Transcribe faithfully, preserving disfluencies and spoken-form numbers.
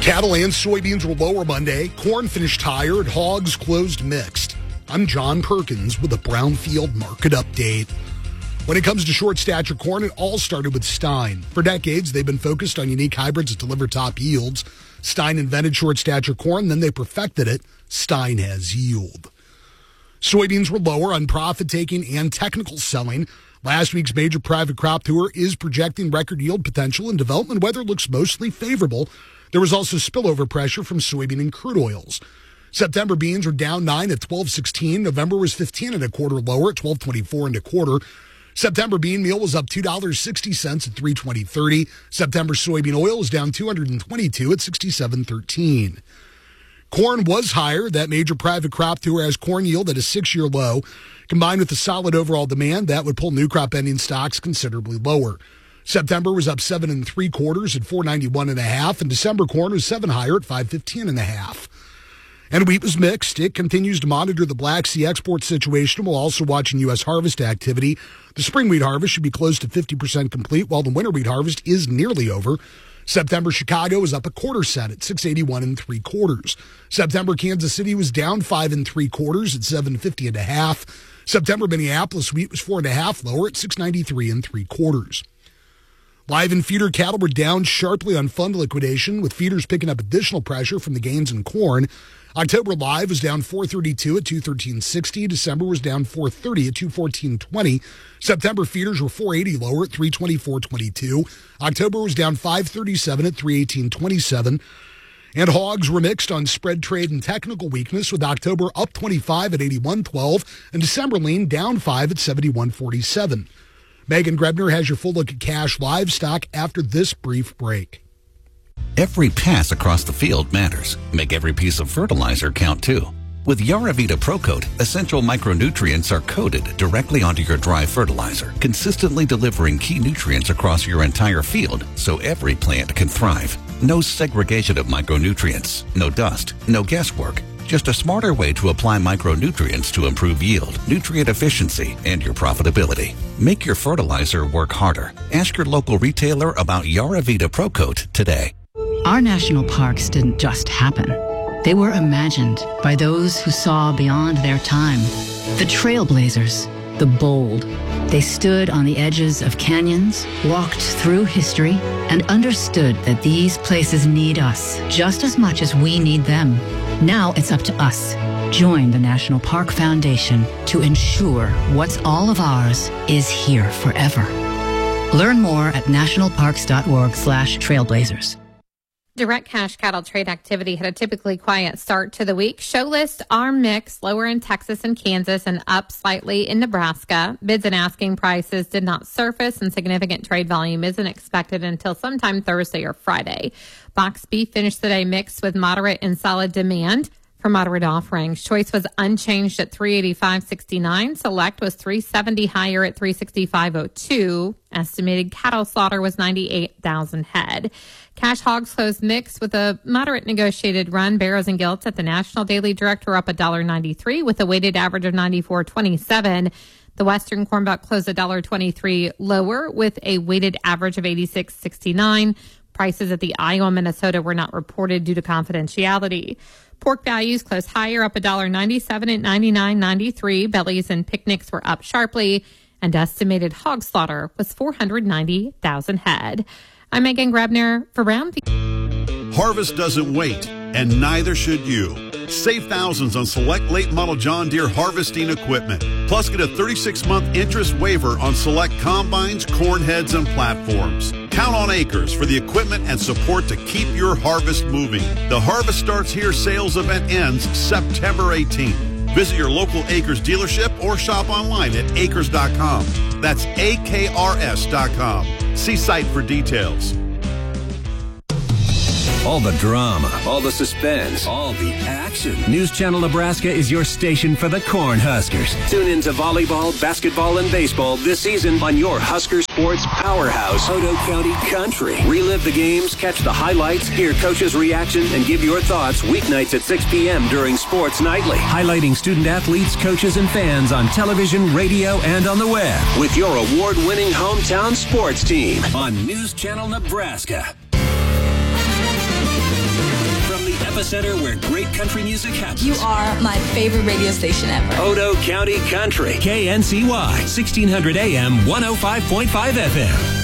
Cattle and soybeans were lower Monday. Corn finished higher and hogs closed mixed. I'm John Perkins with a Brownfield Market Update. When it comes to short stature corn, it all started with Stein. For decades, they've been focused on unique hybrids that deliver top yields. Stein invented short stature corn, then they perfected it. Stein has yield. Soybeans were lower on profit-taking and technical selling. Last week's major private crop tour is projecting record yield potential, and development weather looks mostly favorable. There was also spillover pressure from soybean and crude oils. September beans were down nine at twelve sixteen. November was fifteen and a quarter lower at twelve twenty-four and a quarter. September bean meal was up two dollars and sixty cents at three twenty thirty. September soybean oil was down two hundred twenty-two at sixty-seven thirteen. Corn was higher. That major private crop tour has corn yield at a six-year low. Combined with the solid overall demand, that would pull new crop ending stocks considerably lower. September was up seven and three quarters at four ninety-one and a half, and December corn was seven higher at five fifteen and a half. And wheat was mixed. It continues to monitor the Black Sea export situation while also watching U S harvest activity. The spring wheat harvest should be close to fifty percent complete, while the winter wheat harvest is nearly over. September Chicago was up a quarter cent at six eighty-one and three quarters. September Kansas City was down five and three quarters at seven fifty and a half. September Minneapolis wheat was four and a half lower at six ninety-three and three quarters. Live and feeder cattle were down sharply on fund liquidation, with feeders picking up additional pressure from the gains in corn. October live was down four thirty-two at two thirteen sixty. December was down four thirty at two fourteen twenty. September feeders were four eighty lower at three twenty-four twenty-two. October was down five thirty-seven at three eighteen twenty-seven. And hogs were mixed on spread trade and technical weakness, with October up twenty-five at eighty-one twelve and December lean down five at seventy-one forty-seven. Megan Grebner has your full look at cash livestock after this brief break. Every pass across the field matters. Make every piece of fertilizer count too. With Yaravita ProCoat, essential micronutrients are coated directly onto your dry fertilizer, consistently delivering key nutrients across your entire field so every plant can thrive. No segregation of micronutrients, no dust, no guesswork. Just a smarter way to apply micronutrients to improve yield, nutrient efficiency, and your profitability. Make your fertilizer work harder. Ask your local retailer about Yaravita ProCoat today. Our national parks didn't just happen. They were imagined by those who saw beyond their time. The trailblazers, the bold. They stood on the edges of canyons, walked through history, and understood that these places need us just as much as we need them. Now it's up to us. Join the National Park Foundation to ensure what's all of ours is here forever. Learn more at nationalparks.org slash trailblazers. Direct cash cattle trade activity had a typically quiet start to the week. Show lists are mixed, lower in Texas and Kansas and up slightly in Nebraska. Bids and asking prices did not surface, and significant trade volume isn't expected until sometime Thursday or Friday. Box beef finished the day mixed with moderate and solid demand for moderate offerings. Choice was unchanged at three eighty-five sixty-nine. Select was three seventy higher at three sixty-five oh two. Estimated cattle slaughter was ninety-eight thousand head. Cash hogs closed mixed with a moderate negotiated run. Barrows and Gilts at the National Daily Direct were up one dollar ninety-three with a weighted average of ninety-four twenty-seven. The Western Corn Belt closed one dollar twenty-three lower with a weighted average of eighty-six sixty-nine. Prices at the Iowa, Minnesota were not reported due to confidentiality. Pork values closed higher, up one dollar ninety-seven at ninety-nine ninety-three. Bellies and picnics were up sharply, and estimated hog slaughter was four hundred ninety thousand head. I'm Megan Grebner for Brownfield. Harvest doesn't wait, and neither should you. Save thousands on select late model John Deere harvesting equipment. Plus, get a thirty-six month interest waiver on select combines, corn heads, and platforms. Count on Acres for the equipment and support to keep your harvest moving. The Harvest Starts Here sales event ends September eighteenth. Visit your local Acres dealership or shop online at acres dot com. That's A K R S dot com. See site for details. All the drama, all the suspense, all the action. News Channel Nebraska is your station for the Cornhuskers. Tune in to volleyball, basketball, and baseball this season on your Husker Sports powerhouse, Otoe County Country. Relive the games, catch the highlights, hear coaches' reaction, and give your thoughts weeknights at six p.m. during Sports Nightly. Highlighting student athletes, coaches, and fans on television, radio, and on the web. With your award-winning hometown sports team on News Channel Nebraska. epicenter where great country music happens. You are my favorite radio station ever. Odo County Country. K N C Y, sixteen hundred A M, one oh five point five F M.